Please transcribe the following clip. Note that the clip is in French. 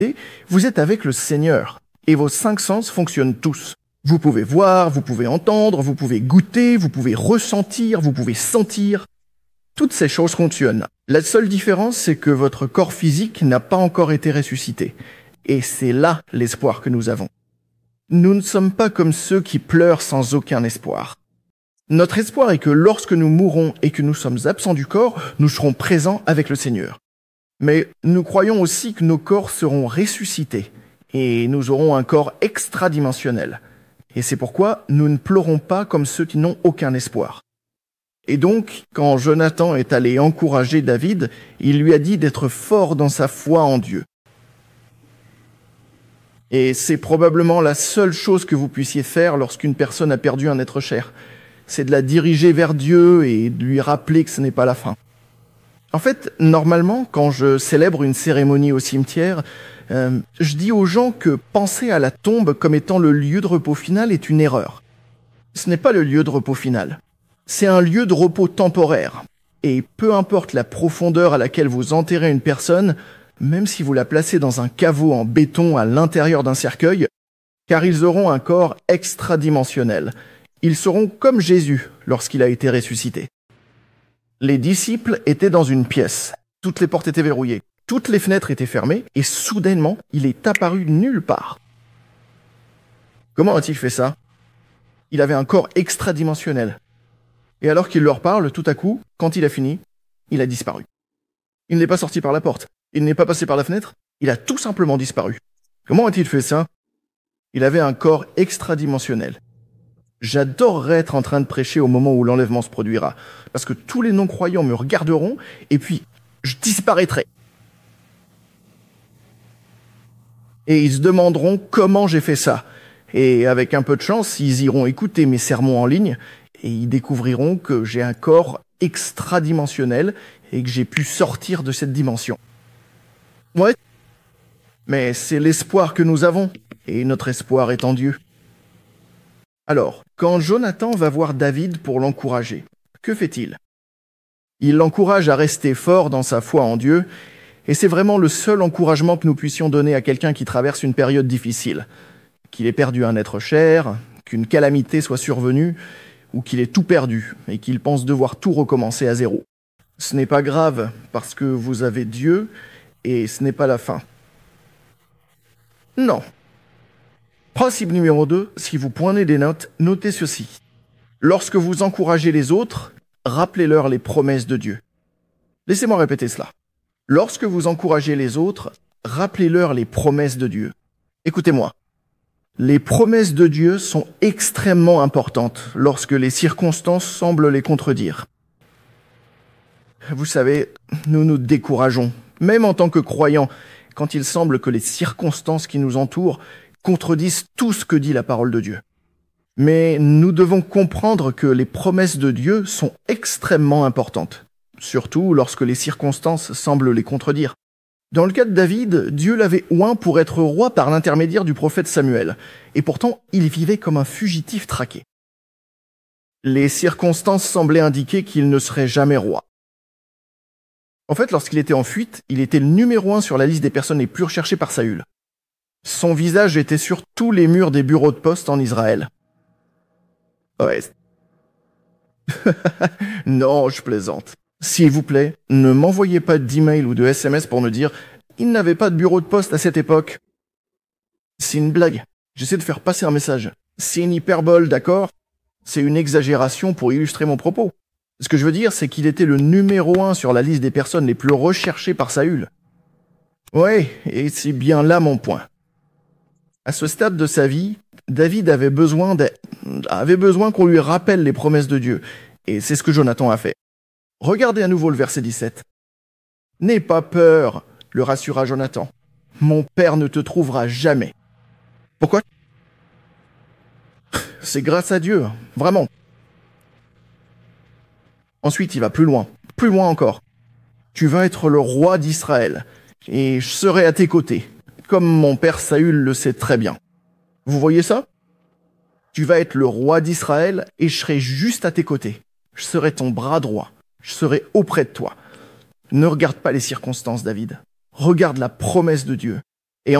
vous êtes avec le Seigneur et vos 5 sens fonctionnent tous. Vous pouvez voir, vous pouvez entendre, vous pouvez goûter, vous pouvez ressentir, vous pouvez sentir. Toutes ces choses fonctionnent. La seule différence, c'est que votre corps physique n'a pas encore été ressuscité. Et c'est là l'espoir que nous avons. Nous ne sommes pas comme ceux qui pleurent sans aucun espoir. Notre espoir est que lorsque nous mourrons et que nous sommes absents du corps, nous serons présents avec le Seigneur. Mais nous croyons aussi que nos corps seront ressuscités et nous aurons un corps extradimensionnel. Et c'est pourquoi nous ne pleurons pas comme ceux qui n'ont aucun espoir. Et donc, quand Jonathan est allé encourager David, il lui a dit d'être fort dans sa foi en Dieu. Et c'est probablement la seule chose que vous puissiez faire lorsqu'une personne a perdu un être cher. C'est de la diriger vers Dieu et de lui rappeler que ce n'est pas la fin. En fait, normalement, quand je célèbre une cérémonie au cimetière, je dis aux gens que penser à la tombe comme étant le lieu de repos final est une erreur. Ce n'est pas le lieu de repos final. C'est un lieu de repos temporaire. Et peu importe la profondeur à laquelle vous enterrez une personne, même si vous la placez dans un caveau en béton à l'intérieur d'un cercueil, car ils auront un corps extradimensionnel. Ils seront comme Jésus lorsqu'il a été ressuscité. Les disciples étaient dans une pièce. Toutes les portes étaient verrouillées. Toutes les fenêtres étaient fermées. Et soudainement, il est apparu nulle part. Comment a-t-il fait ça? Il avait un corps extradimensionnel. Et alors qu'il leur parle, tout à coup, quand il a fini, il a disparu. Il n'est pas sorti par la porte. Il n'est pas passé par la fenêtre. Il a tout simplement disparu. Comment a-t-il fait ça? Il avait un corps extradimensionnel. J'adorerais être en train de prêcher au moment où l'enlèvement se produira, parce que tous les non-croyants me regarderont, et puis je disparaîtrai. Et ils se demanderont comment j'ai fait ça. Et avec un peu de chance, ils iront écouter mes sermons en ligne, et ils découvriront que j'ai un corps extradimensionnel, et que j'ai pu sortir de cette dimension. Ouais, mais c'est l'espoir que nous avons, et notre espoir est en Dieu. Alors, quand Jonathan va voir David pour l'encourager, que fait-il? Il l'encourage à rester fort dans sa foi en Dieu, et c'est vraiment le seul encouragement que nous puissions donner à quelqu'un qui traverse une période difficile. Qu'il ait perdu un être cher, qu'une calamité soit survenue, ou qu'il ait tout perdu, et qu'il pense devoir tout recommencer à zéro. Ce n'est pas grave, parce que vous avez Dieu, et ce n'est pas la fin. Non. Principe numéro 2, si vous prenez des notes, notez ceci. Lorsque vous encouragez les autres, rappelez-leur les promesses de Dieu. Laissez-moi répéter cela. Lorsque vous encouragez les autres, rappelez-leur les promesses de Dieu. Écoutez-moi. Les promesses de Dieu sont extrêmement importantes lorsque les circonstances semblent les contredire. Vous savez, nous nous décourageons, même en tant que croyants, quand il semble que les circonstances qui nous entourent contredisent tout ce que dit la parole de Dieu. Mais nous devons comprendre que les promesses de Dieu sont extrêmement importantes, surtout lorsque les circonstances semblent les contredire. Dans le cas de David, Dieu l'avait oint pour être roi par l'intermédiaire du prophète Samuel, et pourtant il vivait comme un fugitif traqué. Les circonstances semblaient indiquer qu'il ne serait jamais roi. En fait, lorsqu'il était en fuite, il était le numéro 1 sur la liste des personnes les plus recherchées par Saül. Son visage était sur tous les murs des bureaux de poste en Israël. Ouais. Non, je plaisante. S'il vous plaît, ne m'envoyez pas d'email ou de SMS pour me dire « Il n'avait pas de bureau de poste à cette époque ». C'est une blague. J'essaie de faire passer un message. C'est une hyperbole, d'accord? C'est une exagération pour illustrer mon propos. Ce que je veux dire, c'est qu'il était le numéro 1 sur la liste des personnes les plus recherchées par Saül. Ouais, et c'est bien là mon point. À ce stade de sa vie, David avait besoin qu'on lui rappelle les promesses de Dieu. Et c'est ce que Jonathan a fait. Regardez à nouveau le verset 17. « N'aie pas peur, le rassura Jonathan. Mon père ne te trouvera jamais. » Pourquoi? C'est grâce à Dieu, vraiment. Ensuite, il va plus loin encore. « Tu vas être le roi d'Israël, et je serai à tes côtés, comme mon père Saül le sait très bien. » Vous voyez ça? Tu vas être le roi d'Israël, et je serai juste à tes côtés. Je serai ton bras droit. Je serai auprès de toi. Ne regarde pas les circonstances, David. Regarde la promesse de Dieu.